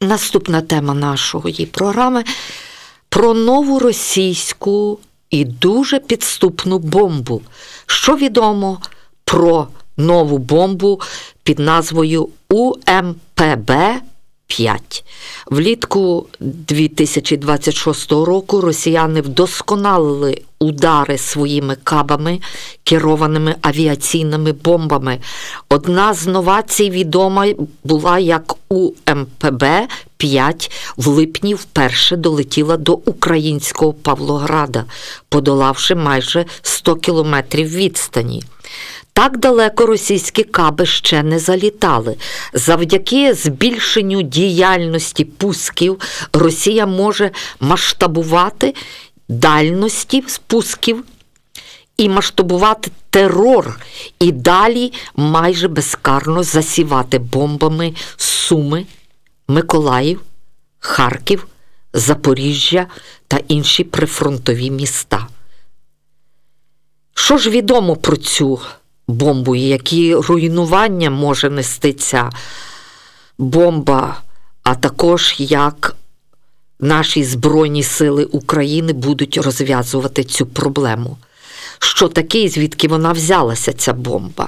Наступна тема нашої програми – про нову російську і дуже підступну бомбу. Що відомо про нову бомбу під назвою УМПБ-5? Влітку 2026 року росіяни вдосконалили удари своїми кабами, керованими авіаційними бомбами. Одна з новацій відома була, як УМПБ-5 в липні вперше долетіла до українського Павлограда, подолавши майже 100 кілометрів відстані. Так далеко російські каби ще не залітали. Завдяки збільшенню діяльності пусків Росія може масштабувати дальності спусків і масштабувати терор і далі майже безкарно засівати бомбами Суми, Миколаїв, Харків, Запоріжжя та інші прифронтові міста. Що ж відомо про цю бомбу і які руйнування може нести ця бомба, а також як наші Збройні сили України будуть розв'язувати цю проблему? Що таке і звідки вона взялася, ця бомба?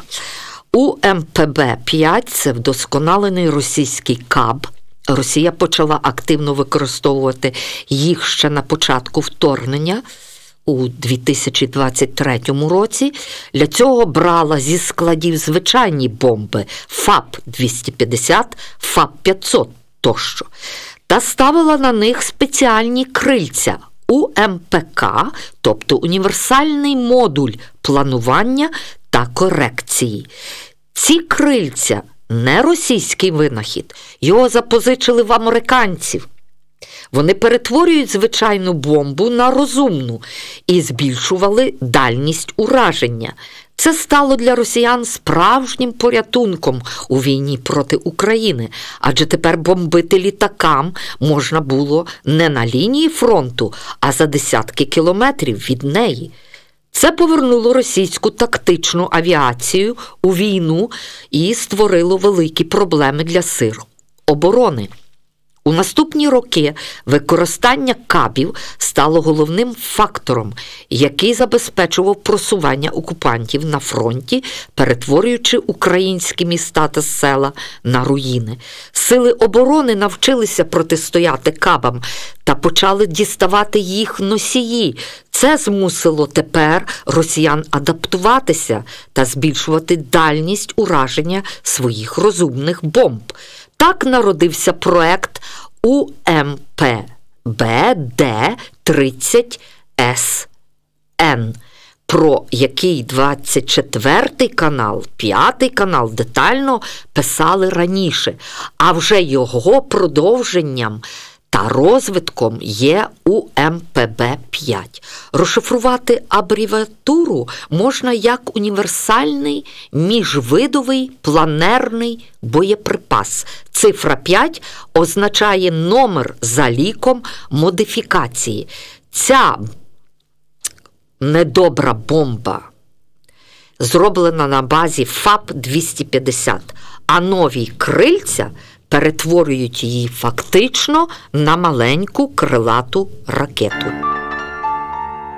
УМПБ-5 – це вдосконалений російський каб. Росія почала активно використовувати їх ще на початку вторгнення у 2023 році. Для цього брала зі складів звичайні бомби ФАП-250, ФАП-500 тощо, та ставила на них спеціальні крильця УМПК, тобто універсальний модуль планування та корекції. Ці крильця не російський винахід, його запозичили в американців. Вони перетворюють звичайну бомбу на розумну і збільшували дальність ураження. Це стало для росіян справжнім порятунком у війні проти України, адже тепер бомбити літакам можна було не на лінії фронту, а за десятки кілометрів від неї. Це повернуло російську тактичну авіацію у війну і створило великі проблеми для сил оборони. У наступні роки використання кабів стало головним фактором, який забезпечував просування окупантів на фронті, перетворюючи українські міста та села на руїни. Сили оборони навчилися протистояти кабам та почали діставати їх носії. Це змусило тепер росіян адаптуватися та збільшувати дальність ураження своїх розумних бомб. Так народився проект УМПБД-30СН, про який 24 канал, 5 канал детально писали раніше, а вже його продовженням та розвитком є УМПБ-5. Розшифрувати абревіатуру можна як універсальний міжвидовий планерний боєприпас. Цифра 5 означає номер за ліком модифікації. Ця недобра бомба зроблена на базі ФАП-250, а нові крильця перетворюють її фактично на маленьку крилату ракету.